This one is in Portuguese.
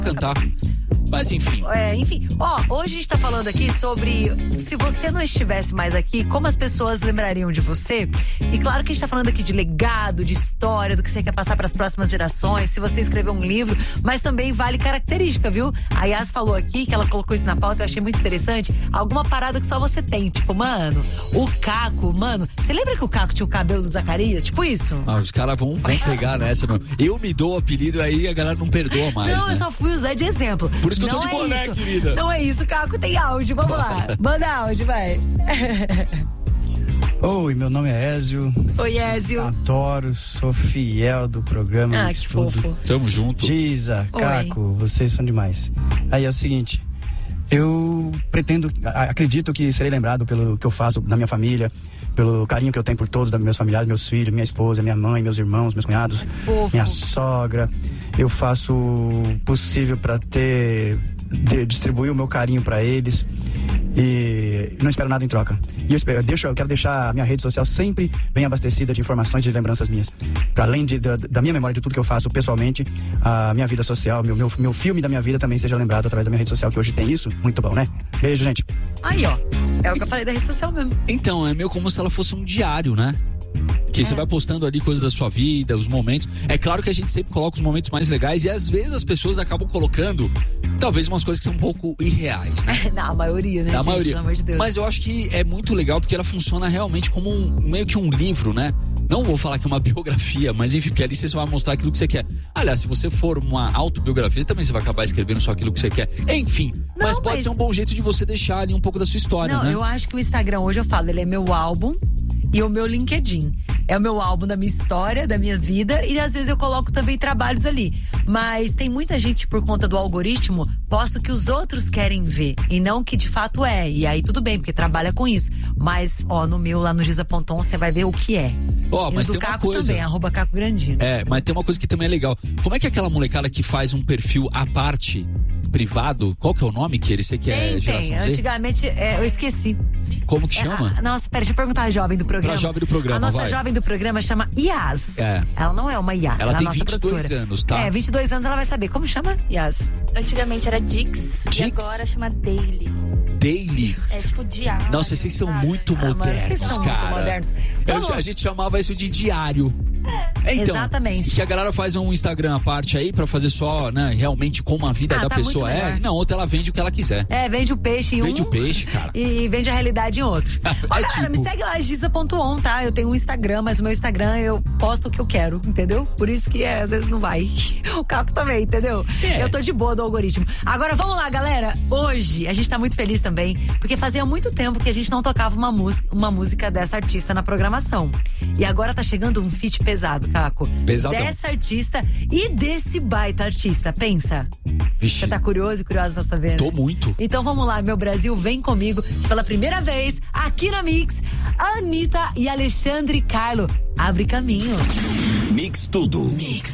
cantar. Mas enfim. Hoje a gente tá falando aqui sobre se você não estivesse mais aqui, como as pessoas lembrariam de você. E claro que a gente tá falando aqui de legado, de história, do que você quer passar para as próximas gerações, se você escrever um livro, mas também vale característica, viu? A Yas falou aqui, que ela colocou isso na pauta, eu achei muito interessante, alguma parada que só você tem, tipo, mano, o Caco, mano, você lembra que o Caco tinha o cabelo do Zacarias? Tipo isso? Os caras vão pegar nessa, meu. Eu me dou o apelido aí, a galera não perdoa mais, Não, né? eu só fui usar de exemplo. Por isso que eu tô de boné, querida. Não é isso, Caco, tem áudio, vamos lá. Manda áudio, vai. Oi, meu nome é Ézio. Oi, Ézio. Adoro, sou fiel do programa. Que fofo. Tamo junto. Giza, Caco, vocês são demais. Aí é o seguinte, eu acredito que serei lembrado pelo que eu faço na minha família, pelo carinho que eu tenho por todos, meus familiares, meus filhos, minha esposa, minha mãe, meus irmãos, meus cunhados, minha sogra. Eu faço o possível para distribuir o meu carinho para eles e não espero nada em troca. E eu quero deixar a minha rede social sempre bem abastecida de informações, de lembranças minhas. Para além da minha memória, de tudo que eu faço pessoalmente, a minha vida social, meu filme da minha vida também seja lembrado através da minha rede social, que hoje tem isso. Muito bom, né? Beijo, gente. Aí, ó. É o que eu falei da rede social mesmo. Então, é meio como se ela fosse um diário, né? Que você vai postando ali coisas da sua vida, os momentos. É claro que a gente sempre coloca os momentos mais legais e às vezes as pessoas acabam colocando talvez umas coisas que são um pouco irreais, né? Na maioria, né? Na maioria. Pelo amor de Deus. Mas eu acho que é muito legal porque ela funciona realmente como meio que um livro, né? Não vou falar que é uma biografia, mas enfim, porque ali você vai mostrar aquilo que você quer. Aliás, se você for uma autobiografia, também você vai acabar escrevendo só aquilo que você quer. Enfim, mas pode ser um bom jeito de você deixar ali um pouco da sua história, né? Eu acho que o Instagram hoje eu falo, ele é meu álbum e o meu LinkedIn. É o meu álbum da minha história, da minha vida, e às vezes eu coloco também trabalhos ali. Mas tem muita gente, por conta do algoritmo, posta o que os outros querem ver e não o que de fato é. E aí tudo bem, porque trabalha com isso. Mas, no meu, lá no Giza.on, você vai ver o que é. Mas do tem uma Caco coisa também, @Caco Grandino. Mas tem uma coisa que também é legal. Como é que aquela molecada que faz um perfil à parte, privado, qual que é o nome que ele? Você que é geração Z? Antigamente, eu esqueci. Como que chama? Nossa, pera, deixa eu perguntar a jovem do programa. Pra jovem do programa, a nossa vai. jovem do programa chama Yas. Ela não é uma Yas. Ela tem é a nossa 22 produtora. anos, tá? 22 anos ela vai saber. Como chama, Yas? Antigamente era Dix. E agora chama Daily. Daily? É tipo diário. Nossa, vocês são muito modernos, vocês são cara. muito modernos. A gente chamava isso de diário. Então, exatamente. Que a galera faz um Instagram à parte aí pra fazer só, né, realmente como a vida da pessoa é. Não, outra ela vende o que ela quiser. Vende o peixe em Vende o peixe, cara. E vende a realidade em outro. Galera, me segue lá, Giza.on, tá? Eu tenho um Instagram, mas o meu Instagram eu posto o que eu quero, entendeu? Por isso que às vezes não vai. O Caco também, entendeu? Eu tô de boa do algoritmo. Agora, vamos lá, galera. Hoje, a gente tá muito feliz também, porque fazia muito tempo que a gente não tocava uma música dessa artista na programação. E agora tá chegando um feat pesado, Caco. Pesadão. Dessa artista e desse baita artista, pensa. Vixe. Você tá curioso pra saber, né? Tô muito. Então vamos lá, meu Brasil, vem comigo. Pela primeira vez, aqui na Mix, Anitta e Alexandre Carlo. Abre caminho. Mix tudo. Mix.